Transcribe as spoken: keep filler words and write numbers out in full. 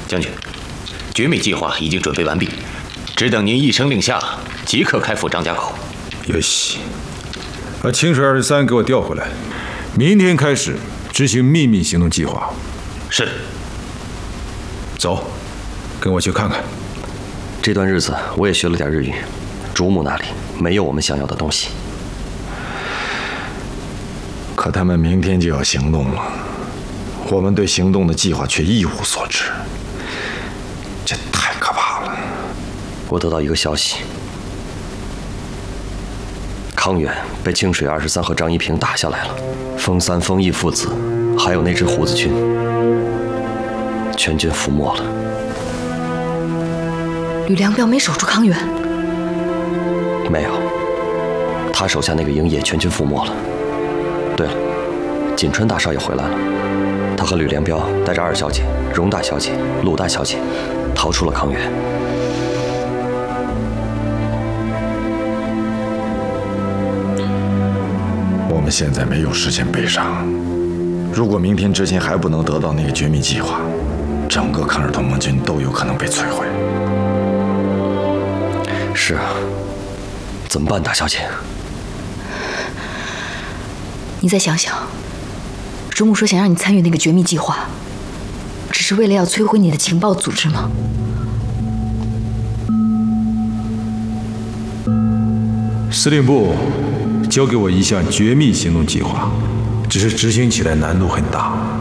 将军，绝密计划已经准备完毕，只等您一声令下，即刻开赴张家口。 有喜，把清水二十三给我调回来，明天开始执行秘密行动计划。 是。 走，跟我去看看。 这段日子我也学了点日语，主母那里没有我们想要的东西。 可他们明天就要行动了，我们对行动的计划却一无所知，这太可怕了。 我得到一个消息，康远被清水二十三和张一平打下来了，风三、风义父子，还有那支胡子军，全军覆没了。 吕良彪没守住康远？ 没有，他手下那个营也全军覆没了。对了，锦川大少爷回来了，他和吕良彪带着二小姐、荣大小姐、鲁大小姐逃出了康远。 我们现在没有时间悲伤，如果明天之前还不能得到那个绝密计划，整个抗日同盟军都有可能被摧毁。 是啊，怎么办，大小姐？ 你再想想，主母说想让你参与那个绝密计划，只是为了要摧毁你的情报组织吗？ 司令部交给我一项绝密行动计划，只是执行起来难度很大。